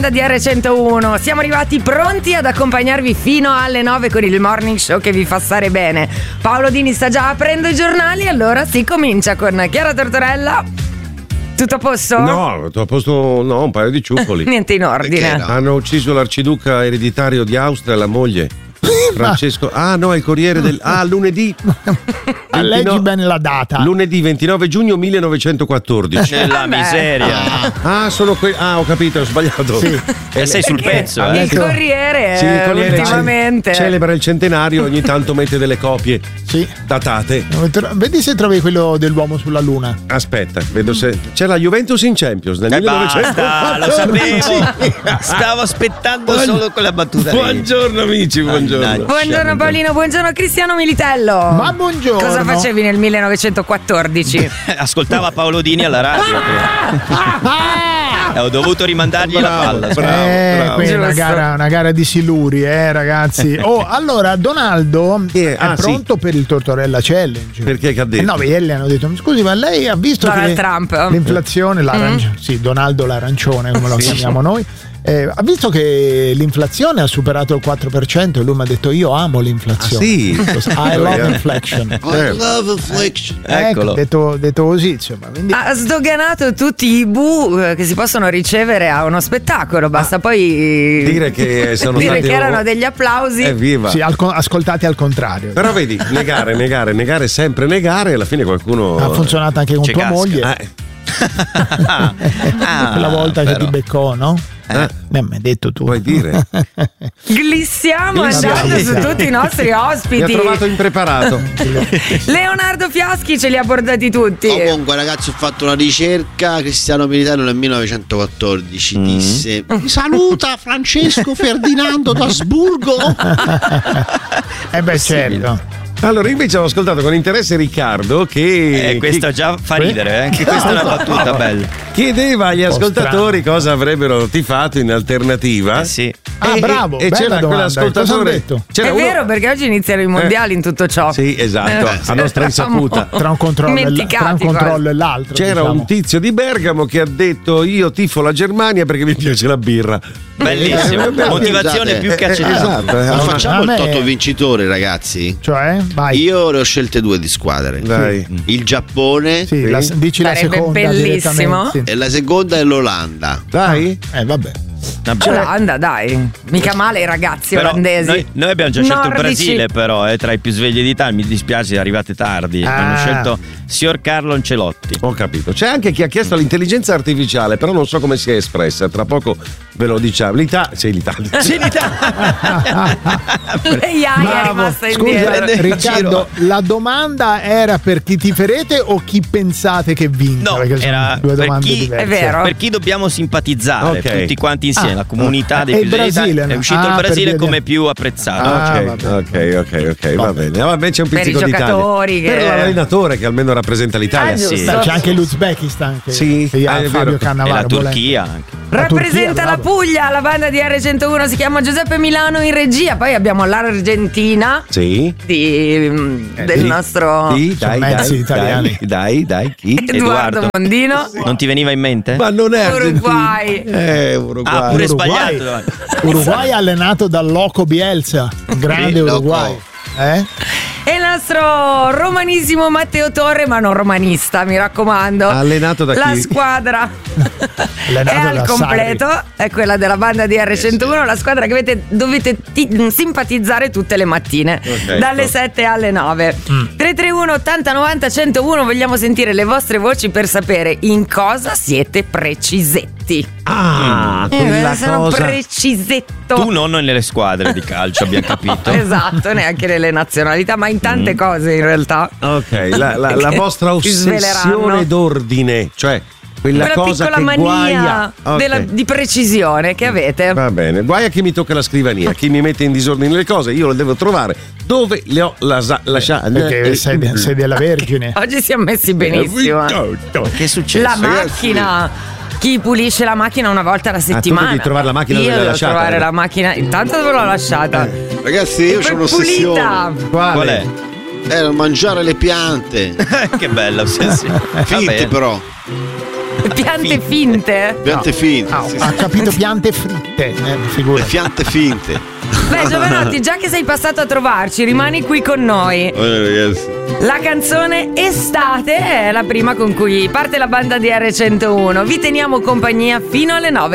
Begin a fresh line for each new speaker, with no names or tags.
di R101. Siamo arrivati pronti ad accompagnarvi fino alle 9 con il morning show che vi fa stare bene. Paolo Dini sta già aprendo i giornali, allora si comincia con Chiara Tortorella. Tutto a posto?
No, tutto a posto, no, un paio di ciuffoli.
Niente in ordine.
Hanno ucciso l'arciduca ereditario di Austria, la moglie. Francesco. Ah no, è il Corriere del. Ah, lunedì.
Leggi bene la data.
Lunedì 29 giugno 1914.
Nella miseria.
Sono ho capito, ho sbagliato.
Sì.
Sei sul pezzo,
Il Corriere,
Sì, il Corriere
ultimamente
celebra il centenario, ogni tanto mette delle copie datate.
Vedi se trovi quello dell'uomo sulla luna.
Aspetta, vedo se c'è la Juventus in Champions nel 1914.
Basta, lo sapevo. Stavo aspettando solo quella battuta.
Buongiorno amici, buongiorno.
Buongiorno Paolino, buonno Cristiano Militello.
Ma buongiorno.
Cosa facevi nel 1914?
Ascoltava Paolo Dini alla radio. Ho dovuto rimandargli la palla.
Bravo.
Qui è una gara di siluri, ragazzi. Allora, Donaldo è pronto per il Tortorella Challenge.
Perché che ha detto?
No, ieri hanno detto: scusi, ma lei ha visto
Donald
che
Trump.
l'inflazione, sì, Donaldo l'arancione, come lo chiamiamo noi. Ha visto che l'inflazione ha superato il 4% e lui mi ha detto: io amo l'inflazione.
Sì.
I love inflation.
I love inflation.
Eccolo.
Detto così, insomma. Quindi...
Ha sdoganato tutti i bu che si possono ricevere a uno spettacolo. Basta poi
dire che sono
dire
stati
che erano degli applausi.
Evviva.
Sì, ascoltati al contrario.
Però vedi, negare, sempre negare, e alla fine qualcuno.
Ha funzionato anche con tua moglie. Quella volta che ti beccò, no? Mi hai detto tu.
Puoi dire?
Glissiamo andando su tutti i nostri
Mi ha
ospiti.
trovato impreparato.
Leonardo Fiaschi ce li ha portati tutti.
Comunque ragazzi, ho fatto una ricerca. Cristiano Militello nel 1914 disse: mi saluta Francesco Ferdinando d'Asburgo.
Certo.
Allora, invece ho ascoltato con interesse Riccardo che
questo già fa ridere, anche questa è una battuta bella.
chiedeva agli ascoltatori cosa avrebbero tifato in alternativa.
Sì.
Bravo.
E c'era quell'ascoltatore.
È vero, perché oggi iniziano i mondiali in tutto ciò.
Sì, esatto, a nostra insaputa.
Tra un controllo e l'altro.
C'era un tizio di Bergamo che ha detto: io tifo la Germania perché mi piace la birra.
Bellissimo. Motivazione più che accettata.
Ma facciamo il toto vincitore, ragazzi.
Cioè, vai.
Io ne ho scelte due di squadre.
Dai.
Il Giappone.
Sì, dici la
Sarebbe
seconda.
bellissimo.
Sì.
E la seconda è l'Olanda.
Dai.
Vabbè.
Olanda, dai, mica male i ragazzi
Però
olandesi.
noi abbiamo già scelto il
Nordici.
Brasile, però tra i più svegli d'Italia. Mi dispiace, arrivate tardi. Hanno scelto signor Carlo Ancelotti.
Ho capito. C'è anche chi ha chiesto l'intelligenza artificiale, però non so come si è espressa. Tra poco ve lo diciamo. L'Italia.
Lei è rimasta indietro.
Scusa, Riccardo, la domanda era per chi tiferete o chi pensate che vinca?
No,
Perché sono
era
due
per
domande
chi,
diverse.
È vero.
per chi dobbiamo simpatizzare,
Ok.
tutti quanti insieme, la comunità dei
e
più
il
svegli
Brasile,
d'Italia. È
no?
uscito il
Per
Brasile
via
come
di-
più apprezzato.
Ok, va bene. Vabbè, c'è un
Per i
pizzico
giocatori
d'Italia. Per l'allenatore che almeno rappresenta l'Italia.
giusto.
sì.
Beh, c'è anche l'Uzbekistan che
Sì,
ha
è
Fabio
vero.
E
Cannavaro.
la Turchia anche.
Rappresenta la Puglia, la banda di R101 si chiama Giuseppe Milano in regia. Poi abbiamo l'Argentina
Sì.
del nostro
Sì,
mezzi italiani.
Dai, chi?
Edoardo Mondino.
Non ti veniva in mente?
Ma non è
Uruguay.
Uruguay.
Ah, pure
Uruguay.
sbagliato.
Uruguay allenato dal Loco Bielsa, grande
Sì,
Uruguay.
Loco.
E il nostro romanissimo Matteo Torre, ma non romanista, mi raccomando.
Allenato da
La
chi?
squadra
Allenato
è al
da
completo, è quella della banda di R101, la squadra che dovete simpatizzare tutte le mattine,
Ok.
dalle 7 alle 9. 331 80 90 101, vogliamo sentire le vostre voci per sapere in cosa siete precisetti.
Quella
sono
cosa.
precisetto.
Tu non nelle squadre di calcio, abbiamo capito.
Esatto, neanche nelle nazionalità, ma in tante cose in realtà.
Ok, la vostra
Ci sveleranno.
ossessione d'ordine, cioè quella cosa
piccola
che
mania
guaia. Ok.
di precisione che avete.
Va bene, guai a chi mi tocca la scrivania, chi mi mette in disordine le cose, io lo devo trovare dove le ho lasciate.
Perché sei della Vergine.
Oggi siamo messi benissimo.
Che è successo?
La macchina. Chi pulisce la macchina una volta alla settimana?
tu devi trovare la macchina
io
dove l'hai
devo
lasciata.
trovare la macchina. Intanto dove l'ho lasciata?
Ragazzi, io
Poi
ho un'ossessione.
pulita.
Qual è?
Era mangiare le piante.
Che bella ossessione.
Finte
Vabbè.
però.
Piante finte?
Piante finte.
Ah,
sì,
ha
sì.
capito piante fritte,
Le
figura.
piante finte.
Beh, Giovanotti, già che sei passato a trovarci, rimani qui con noi.
Ragazzi.
La canzone Estate è la prima con cui parte la banda di R101. Vi teniamo compagnia fino alle 9.